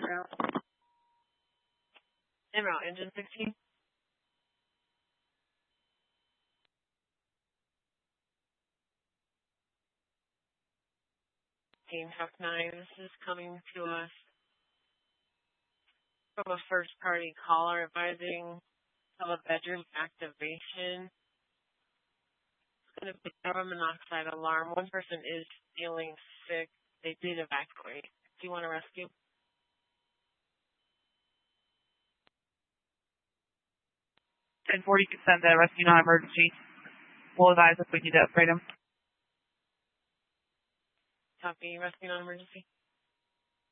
route. En route, engine 16. Team Truck 9, this is coming to us from a first-party caller advising of a bedroom activation. It's going to be carbon monoxide alarm. One person is feeling sick. They did evacuate. Do you want to rescue? 1040, send the rescue non-emergency. We'll advise if we need to upgrade them. Copy, rescue non-emergency.